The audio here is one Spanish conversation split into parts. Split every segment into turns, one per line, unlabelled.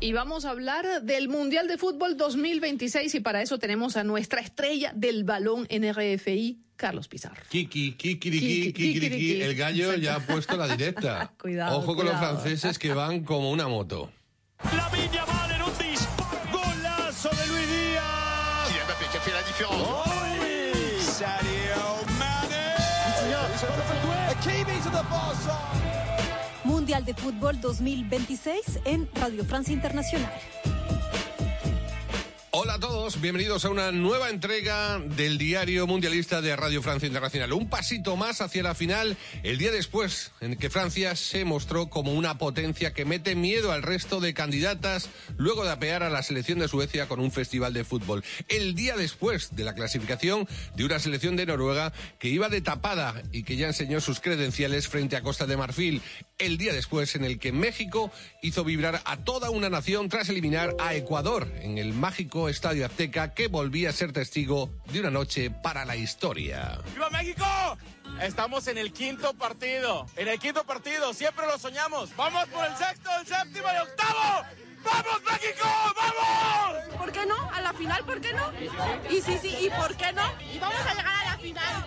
Y vamos a hablar del Mundial de Fútbol 2026 y para eso tenemos a nuestra estrella del balón en RFI, Carlos Pizarro.
Kikiriki. El gallo ya ha puesto la directa.
Cuidado,
Ojo con los franceses que van como una moto.
Lamine Yamal en un disparo. Golazo de Luis Díaz.
Kylian Mbappé qui a fait la différence.
Oh oui. Sadio Mané. Hakimi to the far side.
Mundial de Fútbol 2026 en Radio Francia Internacional.
Hola a todos, bienvenidos a una nueva entrega del Diario Mundialista de Radio Francia Internacional. Un pasito más hacia la final, el día después en que Francia se mostró como una potencia que mete miedo al resto de candidatas luego de apear a la selección de Suecia con un festival de fútbol. El día después de la clasificación de una selección de Noruega que iba de tapada y que ya enseñó sus credenciales frente a Costa de Marfil. El día después en el que México hizo vibrar a toda una nación tras eliminar a Ecuador en el mágico Estadio Azteca, que volvía a ser testigo de una noche para la historia.
¡Viva México! Estamos en el quinto partido. Siempre lo soñamos. Vamos por el sexto, el séptimo y el octavo. ¡Vamos, México! ¡Vamos!
¿Por qué no? ¿A la final? ¿Por qué no? Y sí, ¿y por qué no? Y vamos a llegar a la final.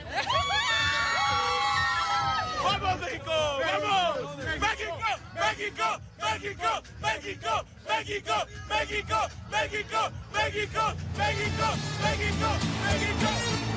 ¡Vamos, México! ¡Vamos! ¡México! ¡México! ¡México! ¡México! ¡México! ¡México! ¡México! ¡México! ¡México! ¡México! ¡México!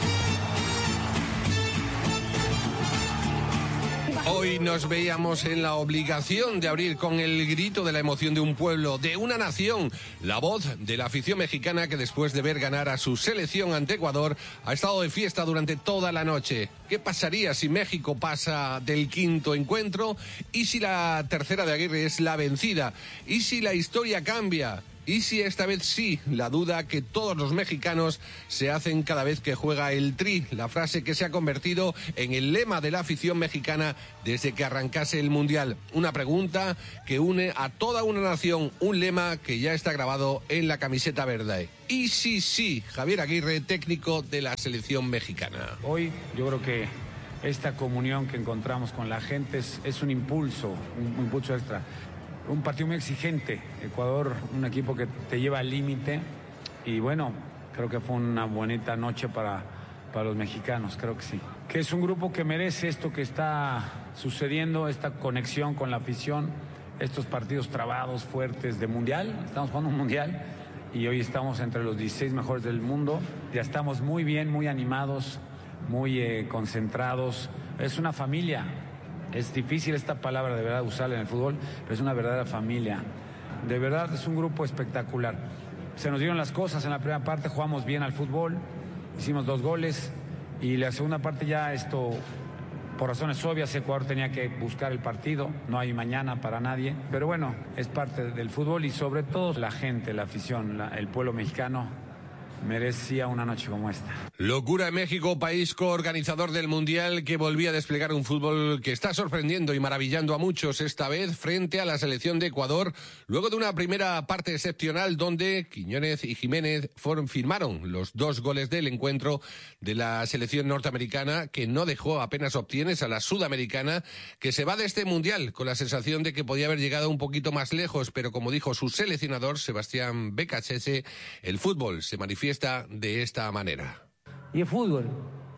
Hoy nos veíamos en la obligación de abrir con el grito de la emoción de un pueblo, de una nación, la voz de la afición mexicana que después de ver ganar a su selección ante Ecuador ha estado de fiesta durante toda la noche. ¿Qué pasaría si México pasa del quinto encuentro? ¿Y si la tercera de Aguirre es la vencida? ¿Y si la historia cambia? ¿Y si esta vez sí? La duda que todos los mexicanos se hacen cada vez que juega el Tri, la frase que se ha convertido en el lema de la afición mexicana desde que arrancase el Mundial. Una pregunta que une a toda una nación, un lema que ya está grabado en la camiseta verde. ¿Y si sí? Javier Aguirre, técnico de la selección mexicana.
Hoy yo creo que esta comunión que encontramos con la gente es un impulso extra. Un partido muy exigente, Ecuador, un equipo que te lleva al límite y bueno, creo que fue una bonita noche para los mexicanos, creo que sí. Que es un grupo que merece esto que está sucediendo, esta conexión con la afición, estos partidos trabados, fuertes de mundial, estamos jugando un mundial y hoy estamos entre los 16 mejores del mundo, ya estamos muy bien, muy animados, muy concentrados, es una familia. Es difícil esta palabra de verdad usarla en el fútbol, pero es una verdadera familia. De verdad es un grupo espectacular. Se nos dieron las cosas en la primera parte, jugamos bien al fútbol, hicimos 2 goles y la segunda parte ya esto, por razones obvias, Ecuador tenía que buscar el partido, no hay mañana para nadie, pero bueno, es parte del fútbol y sobre todo la gente, la afición, el pueblo mexicano merecía una noche como esta.
Locura en México, país coorganizador del Mundial que volvía a desplegar un fútbol que está sorprendiendo y maravillando a muchos, esta vez frente a la selección de Ecuador, luego de una primera parte excepcional donde Quiñónez y Jiménez firmaron los 2 goles del encuentro de la selección norteamericana, que no dejó apenas opciones a la sudamericana, que se va de este Mundial con la sensación de que podía haber llegado un poquito más lejos, pero como dijo su seleccionador, Sebastián Becachese, el fútbol se manifiesta de esta manera.
Y es fútbol.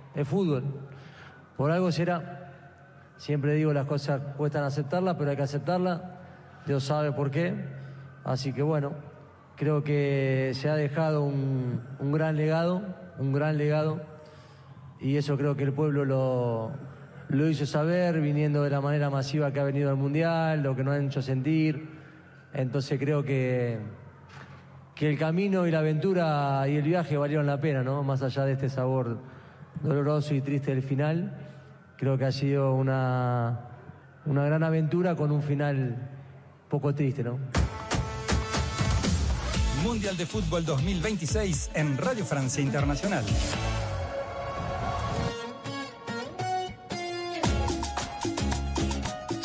Por algo será. Siempre digo, las cosas cuestan aceptarlas, pero hay que aceptarlas. Dios sabe por qué. Así que bueno, creo que se ha dejado un gran legado, y eso creo que el pueblo lo hizo saber, viniendo de la manera masiva que ha venido al Mundial, lo que nos han hecho sentir. Entonces creo que el camino y la aventura y el viaje valieron la pena, ¿no? Más allá de este sabor doloroso y triste del final, creo que ha sido una gran aventura con un final poco triste, ¿no?
Mundial de Fútbol 2026 en Radio Francia Internacional.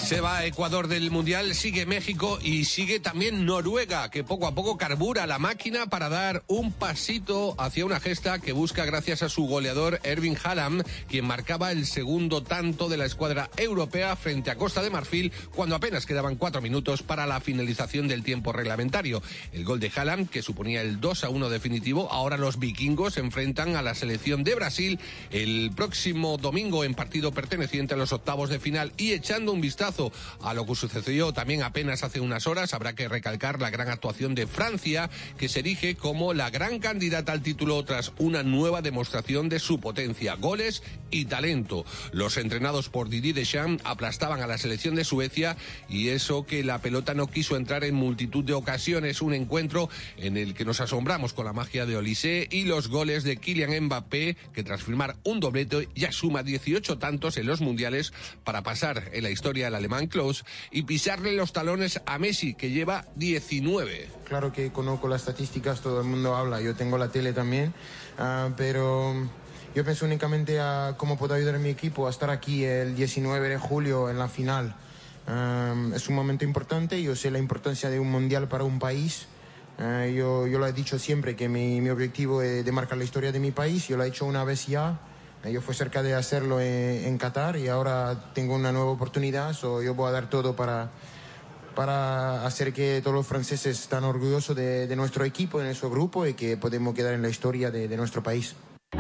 Se va Ecuador del Mundial, sigue México y sigue también Noruega, que poco a poco carbura la máquina para dar un pasito hacia una gesta que busca gracias a su goleador Erling Haaland, quien marcaba el segundo tanto de la escuadra europea frente a Costa de Marfil cuando apenas quedaban 4 minutos para la finalización del tiempo reglamentario. El gol de Haaland, que suponía el 2-1 definitivo, ahora los vikingos se enfrentan a la selección de Brasil el próximo domingo en partido perteneciente a los octavos de final. Y echando un vistazo a lo que sucedió también apenas hace unas horas, habrá que recalcar la gran actuación de Francia, que se erige como la gran candidata al título tras una nueva demostración de su potencia, goles y talento. Los entrenados por Didier Deschamps aplastaban a la selección de Suecia, y eso que la pelota no quiso entrar en multitud de ocasiones. Un encuentro en el que nos asombramos con la magia de Olise y los goles de Kylian Mbappé, que tras firmar un doblete ya suma 18 tantos en los mundiales para pasar en la historia del alemán Klose y pisarle los talones a Messi, que lleva 19.
Claro que conozco las estadísticas, todo el mundo habla, yo tengo la tele también, pero yo pienso únicamente a cómo puedo ayudar a mi equipo a estar aquí el 19 de julio en la final. Es un momento importante, yo sé la importancia de un mundial para un país. Yo lo he dicho siempre, que mi objetivo es de marcar la historia de mi país. Yo lo he hecho una vez ya. Yo fui cerca de hacerlo en Qatar y ahora tengo una nueva oportunidad. Yo voy a dar todo para hacer que todos los franceses estén orgullosos de nuestro equipo, de nuestro grupo, y que podemos quedar en la historia de nuestro país.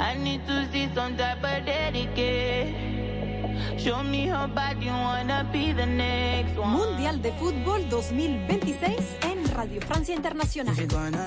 Mundial de Fútbol 2026 en Radio Francia Internacional.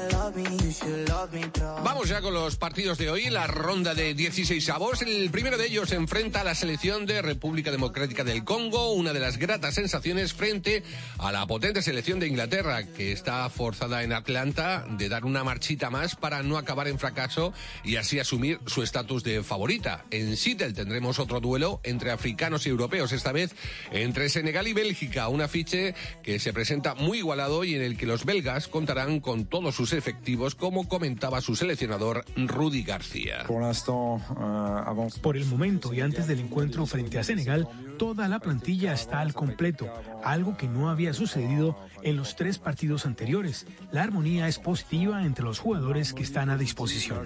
Vamos ya con los partidos de hoy, la ronda de 16avos. El primero de ellos se enfrenta a la selección de República Democrática del Congo, una de las gratas sensaciones frente a la potente selección de Inglaterra, que está forzada en Atlanta de dar una marchita más para no acabar en fracaso y así asumir su estatus de favorita. En Seattle tendremos otro duelo entre africanos y europeos, esta vez entre Senegal y Bélgica, un afiche que se presenta muy igualado y en el que los belgas contarán con todos sus efectivos, como comentaba su seleccionador Rudy García.
Por el momento y antes del encuentro frente a Senegal, toda la plantilla está al completo, algo que no había sucedido en los 3 partidos anteriores. La armonía es positiva entre los jugadores que están a disposición.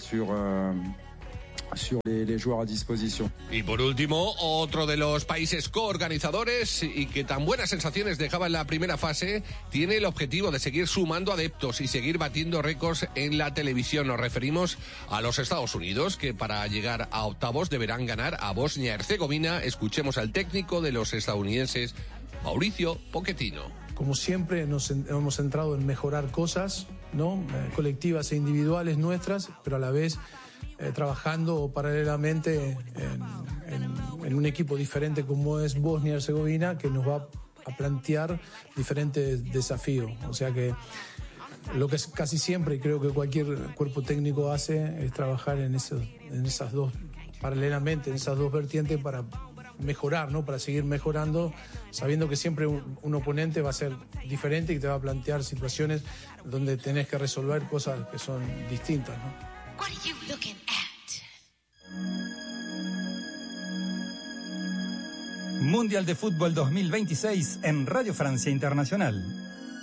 Y por último, otro de los países coorganizadores y que tan buenas sensaciones dejaba en la primera fase, tiene el objetivo de seguir sumando adeptos y seguir batiendo récords en la televisión. Nos referimos a los Estados Unidos, que para llegar a octavos deberán ganar a Bosnia-Herzegovina. Escuchemos al técnico de los estadounidenses, Mauricio Pochettino.
Como siempre nos hemos centrado en mejorar cosas, ¿no? Colectivas e individuales nuestras, pero a la vez trabajando paralelamente en un equipo diferente como es Bosnia-Herzegovina, que nos va a plantear diferentes desafíos. O sea que lo que casi siempre, y creo que cualquier cuerpo técnico hace, es trabajar en esas dos, paralelamente, en esas dos vertientes para mejorar, ¿no? Para seguir mejorando, sabiendo que siempre un oponente va a ser diferente y te va a plantear situaciones donde tenés que resolver cosas que son distintas, ¿no?
What are you looking at?
Mundial de Fútbol 2026 en Radio Francia Internacional.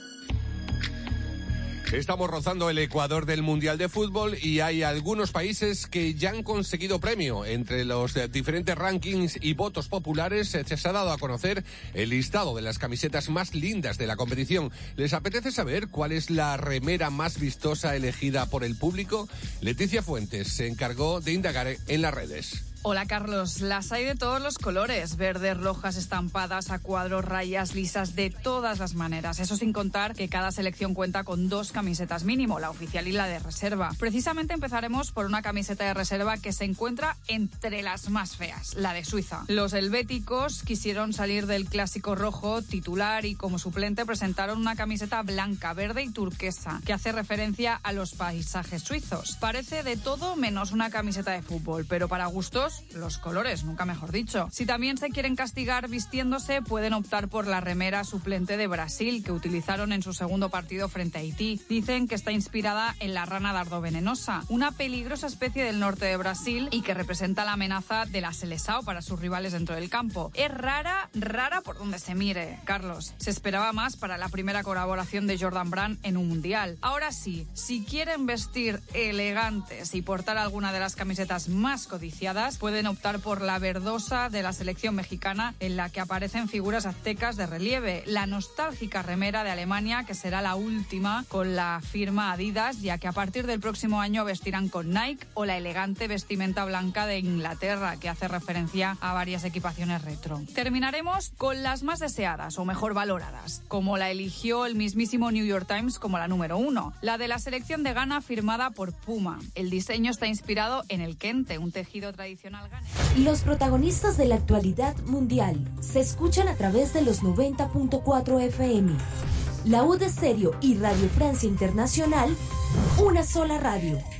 Estamos rozando el Ecuador del Mundial de Fútbol y hay algunos países que ya han conseguido premio. Entre los diferentes rankings y votos populares se ha dado a conocer el listado de las camisetas más lindas de la competición. ¿Les apetece saber cuál es la remera más vistosa elegida por el público? Leticia Fuentes se encargó de indagar en las redes.
Hola Carlos, las hay de todos los colores, verdes, rojas, estampadas, a cuadros, rayas, lisas, de todas las maneras. Eso sin contar que cada selección cuenta con 2 camisetas mínimo, la oficial y la de reserva. Precisamente empezaremos por una camiseta de reserva que se encuentra entre las más feas, la de Suiza. Los helvéticos quisieron salir del clásico rojo titular y como suplente presentaron una camiseta blanca, verde y turquesa, que hace referencia a los paisajes suizos. Parece de todo menos una camiseta de fútbol, pero para gustos todos los colores, nunca mejor dicho. Si también se quieren castigar vistiéndose, pueden optar por la remera suplente de Brasil que utilizaron en su segundo partido frente a Haití. Dicen que está inspirada en la rana dardo venenosa, una peligrosa especie del norte de Brasil y que representa la amenaza de la Seleção para sus rivales dentro del campo. Es rara por donde se mire, Carlos. Se esperaba más para la primera colaboración de Jordan Brand en un mundial. Ahora sí, si quieren vestir elegantes y portar alguna de las camisetas más codiciadas, pueden optar por la verdosa de la selección mexicana, en la que aparecen figuras aztecas de relieve, la nostálgica remera de Alemania, que será la última con la firma Adidas, ya que a partir del próximo año vestirán con Nike, o la elegante vestimenta blanca de Inglaterra, que hace referencia a varias equipaciones retro. Terminaremos con las más deseadas o mejor valoradas, como la eligió el mismísimo New York Times como la número 1, la de la selección de Ghana firmada por Puma. El diseño está inspirado en el kente, un tejido tradicional ganés.
Los protagonistas de la actualidad mundial se escuchan a través de los 90.4 FM. La U de Stereo y Radio Francia Internacional, una sola radio.